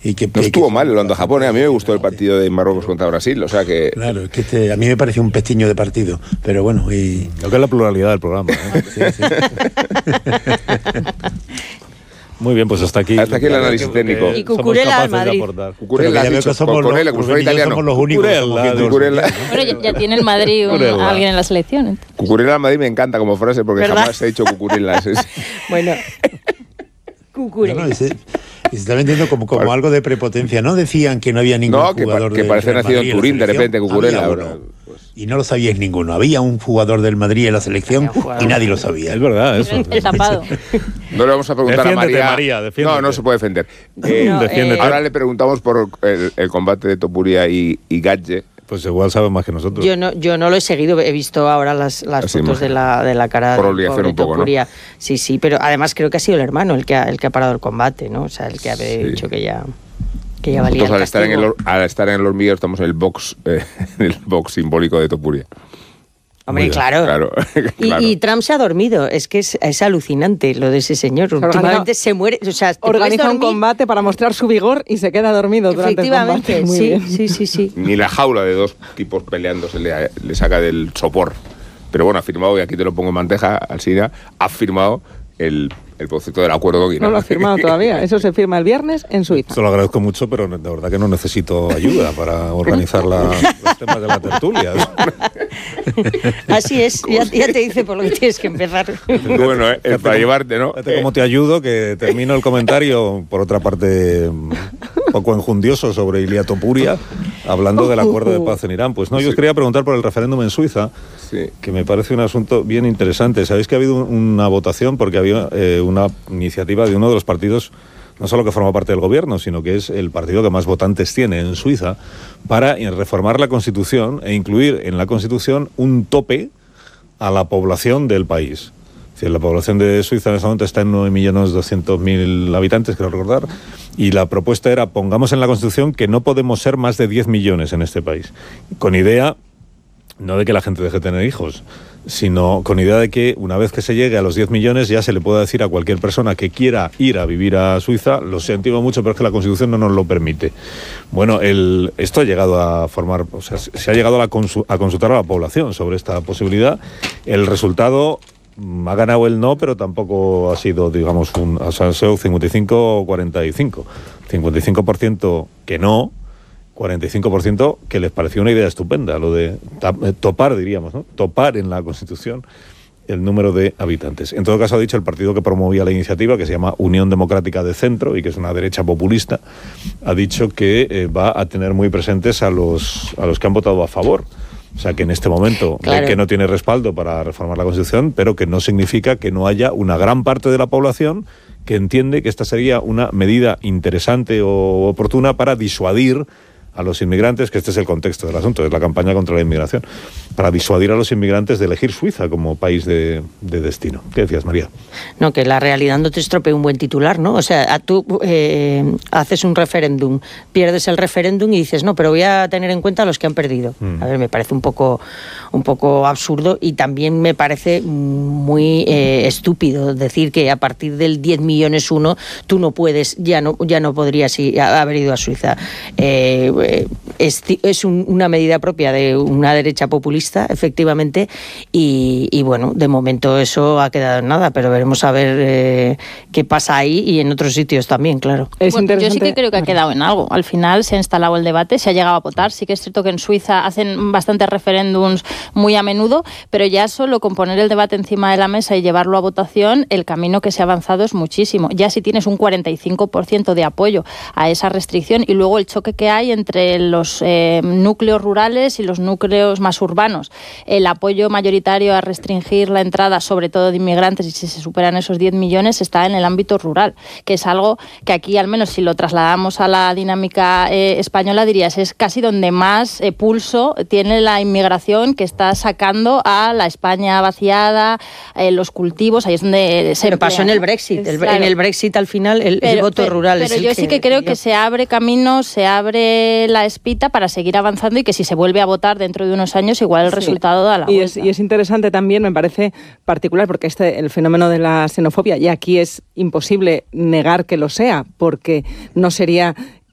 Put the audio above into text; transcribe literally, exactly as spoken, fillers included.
Y que, no estuvo que, mal el Holanda-Japón, ¿eh? A mí me gustó el partido de Marruecos contra Brasil, o sea que... Claro, es que este, a mí me pareció un pestiño de partido, pero bueno, y... Creo que es la pluralidad del programa, ¿eh? Sí, sí. Muy bien, pues hasta aquí. Hasta aquí el análisis que, técnico. Que y Cucurella al Madrid. Cucurella, has dicho, somos Cucurella, los, como fuera italiano. Somos los únicos Cucurella, Cucurella. Bueno, ya, ya tiene el Madrid un, alguien en la selección. Cucurella al Madrid me encanta como frase porque ¿verdad? Jamás se ha dicho Cucurella. Es, es... Bueno, Cucurella. No, no, ese, se está vendiendo como, como algo de prepotencia. No decían que no había ningún no, jugador que, que de, parece de nacido en Turín de repente Cucurella. Y no lo sabíais ninguno. Había un jugador del Madrid en la selección y nadie lo sabía. Es verdad, eso. El, el tapado. No le vamos a preguntar defiéndete, a María. María no, no se puede defender. Eh, no, eh, ahora le preguntamos por el, el combate de Topuria y, y Gatge. Pues igual sabe más que nosotros. Yo no, yo no lo he seguido, he visto ahora las, las fotos de la, de la cara por de pobre un poco, Topuria. ¿no? Sí, sí, pero además creo que ha sido el hermano el que ha, el que ha parado el combate, ¿no? O sea, el que ha sí. dicho que ya... Que ya valía Nosotros al estar, en el, al estar en el hormiguero estamos en el box, eh, en el box simbólico de Topuria. Hombre, claro. claro, claro. Y, y Trump se ha dormido. Es que es, es alucinante lo de ese señor. Se Últimamente se muere. O sea, organiza un combate para mostrar su vigor y se queda dormido durante el combate. Efectivamente, sí, sí, sí, sí. Ni la jaula de dos tipos peleando se le, le saca del sopor. Pero bueno, ha firmado, y aquí te lo pongo en bandeja, Alsina, ha firmado el... el concepto del acuerdo Guinea. No lo ha firmado todavía. Eso se firma el viernes en Suiza. Se lo agradezco mucho, pero de verdad que no necesito ayuda para organizar la, los temas de la tertulia. Así es. Ya, ya te dice por lo que tienes que empezar. Bueno, eh, es para llevarte, ¿no? Fíjate cómo te ayudo, que termino el comentario, por otra parte, un poco enjundioso sobre Ilia Topuria, hablando del acuerdo de paz en Irán. Pues no, yo os quería preguntar por el referéndum en Suiza, sí. que me parece un asunto bien interesante. Sabéis que ha habido una votación porque había eh, una iniciativa de uno de los partidos, no solo que forma parte del gobierno, sino que es el partido que más votantes tiene en Suiza, para reformar la Constitución e incluir en la Constitución un tope a la población del país. Es decir, la población de Suiza en este momento está en nueve millones doscientos mil habitantes, creo recordar, y la propuesta era, pongamos en la Constitución que no podemos ser más de diez millones en este país, con idea no de que la gente deje de tener hijos, sino con idea de que una vez que se llegue a los diez millones ya se le pueda decir a cualquier persona que quiera ir a vivir a Suiza, lo sentimos mucho, pero es que la Constitución no nos lo permite. Bueno, el, esto ha llegado a formar, o sea, se ha llegado a, consu, a consultar a la población sobre esta posibilidad. El resultado ha ganado el no, pero tampoco ha sido, digamos, un, o sea, ha sido cincuenta y cinco o cuarenta y cinco. cincuenta y cinco por ciento que no, cuarenta y cinco por ciento que les pareció una idea estupenda, lo de topar, diríamos, ¿no? Topar en la Constitución el número de habitantes. En todo caso, ha dicho el partido que promovía la iniciativa, que se llama Unión Democrática de Centro y que es una derecha populista, ha dicho que eh, va a tener muy presentes a los, a los que han votado a favor. O sea, que en este momento claro. ve que no tiene respaldo para reformar la Constitución, pero que no significa que no haya una gran parte de la población que entiende que esta sería una medida interesante o oportuna para disuadir a los inmigrantes, que este es el contexto del asunto, es la campaña contra la inmigración, para disuadir a los inmigrantes de elegir Suiza como país de, de destino. ¿Qué decías, María? No, que la realidad no te estropee un buen titular, ¿no? O sea, tú eh, haces un referéndum, pierdes el referéndum y dices, no, pero voy a tener en cuenta a los que han perdido. Mm. A ver, me parece un poco, un poco absurdo y también me parece muy eh, estúpido decir que a partir del diez millones uno tú no puedes, ya no, ya no podrías ir, haber ido a Suiza. Eh, Es, es un, una medida propia de una derecha populista, efectivamente, y, y bueno, de momento eso ha quedado en nada, pero veremos a ver eh, qué pasa ahí y en otros sitios también, claro. Es bueno, yo sí que creo que ha quedado en algo. Al final se ha instalado el debate, se ha llegado a votar. Sí que es cierto que en Suiza hacen bastantes referéndums muy a menudo, pero ya solo con poner el debate encima de la mesa y llevarlo a votación, el camino que se ha avanzado es muchísimo. Ya si tienes un cuarenta y cinco por ciento de apoyo a esa restricción y luego el choque que hay entre entre los eh, núcleos rurales y los núcleos más urbanos. El apoyo mayoritario a restringir la entrada, sobre todo de inmigrantes, y si se superan esos diez millones, está en el ámbito rural, que es algo que aquí, al menos si lo trasladamos a la dinámica eh, española, dirías, es casi donde más eh, pulso tiene la inmigración que está sacando a la España vaciada, eh, los cultivos, ahí es donde se Pero pasó en el Brexit. El, claro. En el Brexit, al final, el, pero, el voto pero, rural pero es el yo que... sí que creo que se abre camino, se abre la espita para seguir avanzando y que si se vuelve a votar dentro de unos años, igual el sí. resultado da la y vuelta. Es, y es interesante también, me parece particular, porque este el fenómeno de la xenofobia, y aquí es imposible negar que lo sea, porque no sería